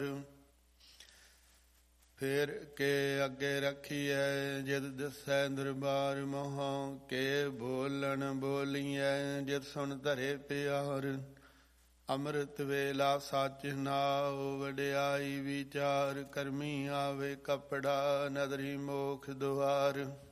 ਫੇਰ ਕੇ ਅੱਗੇ ਰੱਖੀਐ ਜਿਤ ਦਿਸੈ ਦਰਬਾਰ ਮੋਹ, ਕੇ ਬੋਲਣ ਬੋਲੀਐ ਜਿਤ ਸੁਣ ਧਰੇ ਪਿਆਰ। ਅੰਮ੍ਰਿਤ ਵੇਲਾ ਸੱਚ ਨਾਉ, ਵਡਿਆਈ ਵਿਚਾਰ ਕਰਮੀ ਆਵੇ ਕਪੜਾ, ਨਦਰੀ ਮੋਖ ਦੁਆਰ।